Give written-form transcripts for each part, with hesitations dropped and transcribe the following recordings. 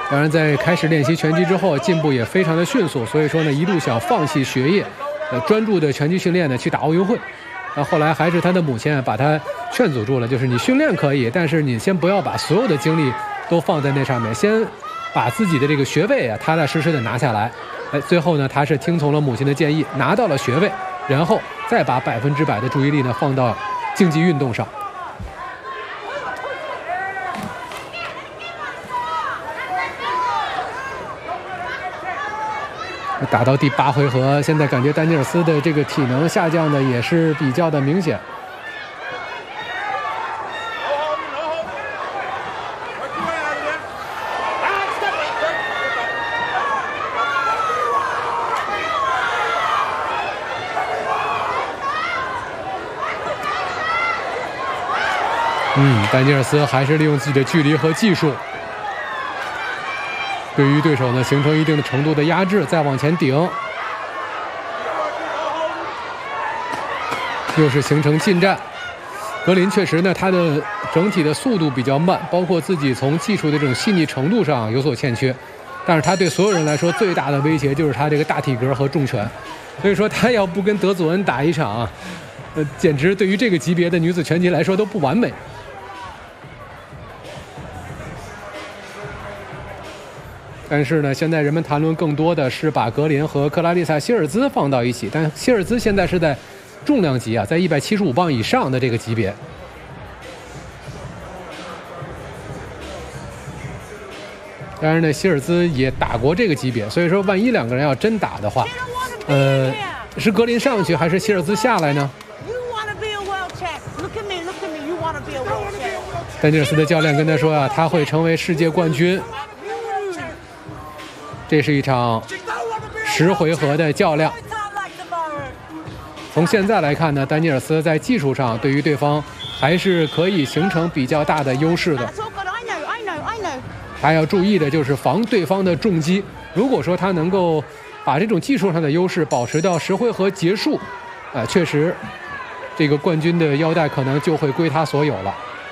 当然，在开始练习拳击之后，进步也非常的迅速，所以说呢，一度想放弃学业，专注的拳击训练呢去打奥运会。那后来还是他的母亲把他劝阻住了，就是你训练可以，但是你先不要把所有的精力都放在那上面，先把自己的这个学位踏踏实实的拿下来。最后呢，他是听从了母亲的建议，拿到了学位，然后再把100%的注意力呢放到竞技运动上。打到第8回合，现在感觉丹尼尔斯的这个体能下降的也是比较的明显。丹尼尔斯还是利用自己的距离和技术，对于对手呢形成一定的程度的压制，再往前顶，又是形成近战。格林确实呢，他的整体的速度比较慢，包括自己从技术的这种细腻程度上有所欠缺。但是他对所有人来说最大的威胁就是他这个大体格和重拳，所以说他要不跟德祖恩打一场，简直对于这个级别的女子拳击来说都不完美。但是呢，现在人们谈论更多的是把格林和克拉丽萨·希尔兹放到一起，但希尔兹现在是在重量级在175磅以上的这个级别。当然呢，希尔兹也打过这个级别，所以说万一两个人要真打的话，是格林上去还是希尔兹下来呢？丹尼尔斯的教练跟他说他会成为世界冠军。这是一场10回合的较量。从现在来看呢，丹尼尔斯在技术上对于对方还是可以形成比较大的优势的。他要注意的就是防对方的重击。如果说他能够把这种技术上的优势保持到10回合结束，确实这个冠军的腰带可能就会归他所有了。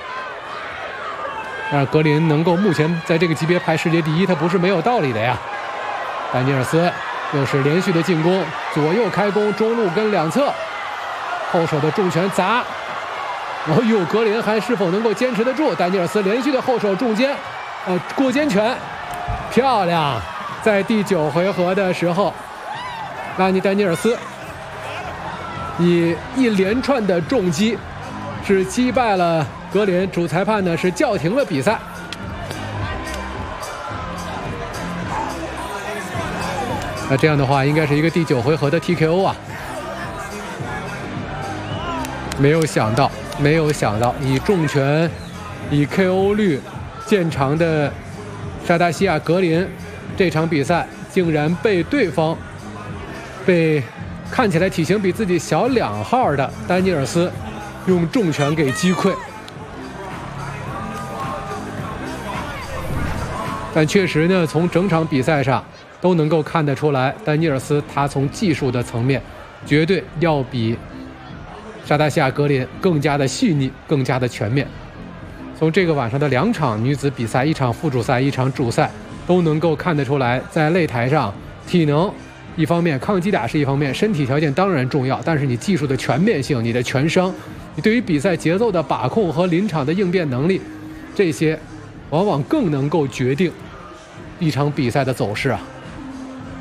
但格林能够目前在这个级别排世界第一，他不是没有道理的呀。丹尼尔斯又是连续的进攻，左右开弓，中路跟两侧，后手的重拳砸，然后格林还是否能够坚持得住？丹尼尔斯连续的后手重肩，过肩拳，漂亮！在第9回合的时候，丹尼尔斯以一连串的重击是击败了格林，主裁判呢是叫停了比赛。那这样的话，应该是一个第9回合的 TKO 啊！没有想到，以重拳、以 KO 率见长的沙达西亚·格林，这场比赛竟然被对方看起来体型比自己小2号的丹尼尔斯用重拳给击溃。但确实呢，从整场比赛上都能够看得出来，丹尼尔斯他从技术的层面绝对要比沙达西亚·格林更加的细腻，更加的全面。从这个晚上的2场女子比赛，一场附属赛，一场主赛，都能够看得出来，在擂台上体能一方面，抗击打是一方面，身体条件当然重要，但是你技术的全面性，你的全伤，你对于比赛节奏的把控和临场的应变能力，这些往往更能够决定一场比赛的走势啊。